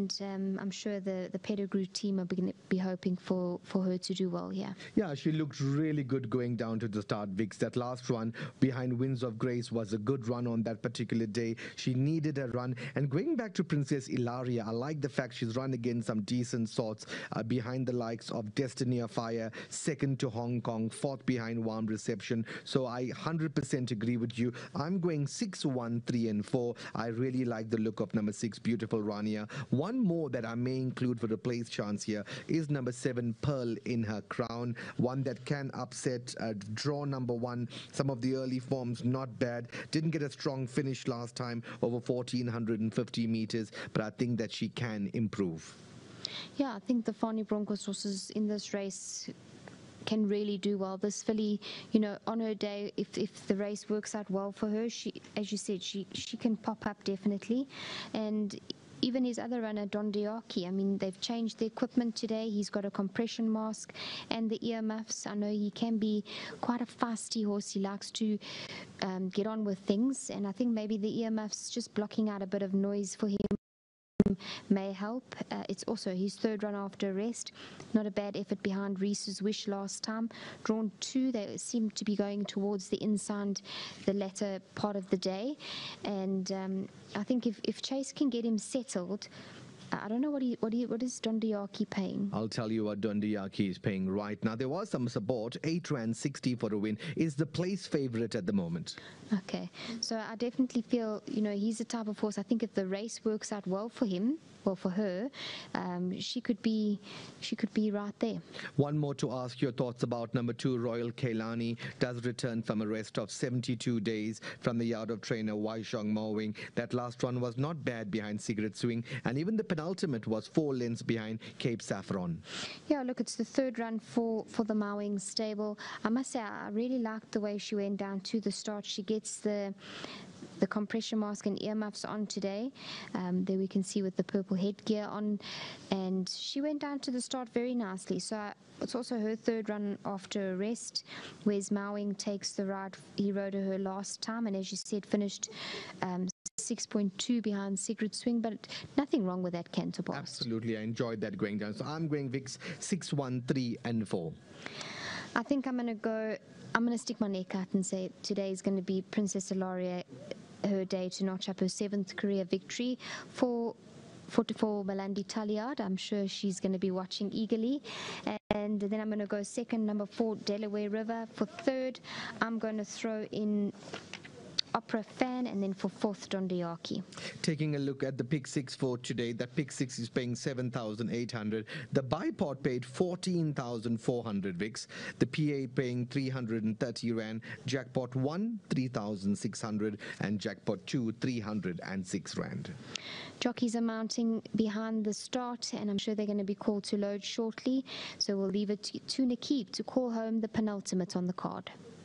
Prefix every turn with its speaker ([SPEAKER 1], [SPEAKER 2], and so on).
[SPEAKER 1] and I'm sure the Pedigree team are going to be hoping for her to do well here.
[SPEAKER 2] Yeah, she looked really good going down to the start, Vix. That last run behind Winds of Grace was a good run on that particular day. She needed a run. And going back to Princess Ilaria, I like the fact she's run against some decent sorts behind the likes of Destiny of Fire, second to Hong Kong, fourth behind Warm Reception. So I 100% agree with you. I'm going 6, 1, 3 and 4. I really like the look of number 6, Beautiful Rania. One more that I may include for the place chance here is number 7, Pearl in Her Crown. One that can upset draw number 1. Some of the early forms not bad. Didn't get a strong finish last time over 1450 meters, but I think that she can improve.
[SPEAKER 1] Yeah, I think the Fani Broncos horses in this race can really do well. This filly, you know, on her day, if the race works out well for her, she, as you said, she can pop up definitely. And even his other runner, Don Diaki, I mean, they've changed the equipment today. He's got a compression mask and the earmuffs. I know he can be quite a feisty horse. He likes to get on with things, and I think maybe the earmuffs just blocking out a bit of noise for him may help. It's also his third run after rest. Not a bad effort behind Reese's Wish last time. Drawn 2, they seem to be going towards the inside, the latter part of the day. And I think if Chase can get him settled, I don't know what is Don Diaki paying.
[SPEAKER 2] I'll tell you what Don Diaki is paying right now. There was some support. 8 Rand 60 for a win. Is the place favorite at the moment.
[SPEAKER 1] Okay, so I definitely feel, you know, he's the type of horse. I think if the race works out well for him, well for her, she could be right there.
[SPEAKER 2] One more to ask your thoughts about number 2, Royal Kailani. Does return from a rest of 72 days from the yard of trainer Wai Shong Mowing. That last one was not bad behind Cigarette Swing, and even the penultimate was 4 lengths behind Cape Saffron.
[SPEAKER 1] Yeah, look, it's the third run for the Mowing stable. I must say, I really liked the way she went down to the start. She gets the compression mask and earmuffs on today. There we can see with the purple headgear on, and she went down to the start very nicely. So it's also her third run after a rest. Whereas Mowing takes the ride. He rode her last time, and as you said, finished 6.2 behind Secret Swing, but nothing wrong with that canter pass.
[SPEAKER 2] Absolutely, I enjoyed that going down. So I'm going Vix 6, 1, 3 and 4.
[SPEAKER 1] I think I'm going to stick my neck out and say today is going to be Princess Ilaria, her day to notch up her 7th career victory. For Malandi Talliard, I'm sure she's going to be watching eagerly. And then I'm going to go second, number 4, Delaware River. For third, I'm going to throw in Opera Fan, and then for 4th, Don Diaki.
[SPEAKER 2] Taking a look at the pick 6 for today, that pick 6 is paying 7,800. The bipod paid 14,400 Vix. The PA paying 330 Rand. Jackpot 1, 3,600, and jackpot 2, 306 Rand.
[SPEAKER 1] Jockeys are mounting behind the start, and I'm sure they're going to be called to load shortly. So we'll leave it to Nakeeb to call home the penultimate on the card.